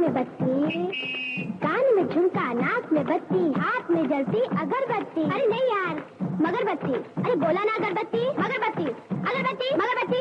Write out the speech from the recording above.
में बत्ती, कान में झुमका, नाक में बत्ती, हाथ में जलती अगरबत्ती। अरे नहीं यार, मगरबत्ती। अरे बोला ना अगरबत्ती, मगरबत्ती, अगरबत्ती, मगरबत्ती।